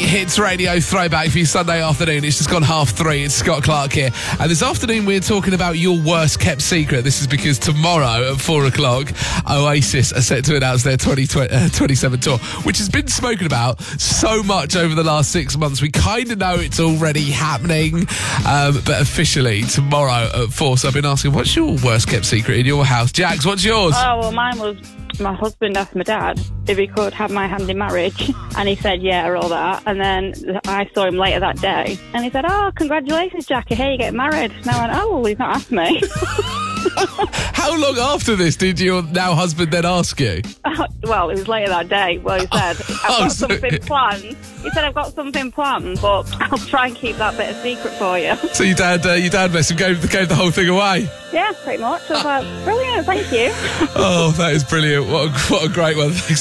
Hits Radio throwback for your Sunday afternoon. It's just gone 3:30. It's Scott Clark here. And this afternoon we're talking about your worst kept secret. This is because tomorrow at 4 o'clock, Oasis are set to announce their 2027 tour, which has been spoken about so much over the last 6 months. We kind of know it's already happening, but officially tomorrow at 4. So I've been asking, what's your worst kept secret in your house? Jax, what's yours? Oh, well, mine was my husband asked my dad if he could have my hand in marriage, and he said yeah, or all that. And then I saw him later that day, and he said, "Oh, congratulations, Jackie, hey, you're getting married." And I went, "Oh, well, he's not asked me." How long after this did your now husband then ask you? Well, it was later that day. Well, he said, "I've got something planned." He said, "I've got something planned, but I'll try and keep that bit of secret for you." So your dad messed him, gave the whole thing away? Yeah, pretty much. I was like, brilliant, thank you. Oh, that is brilliant. What a great one. Thanks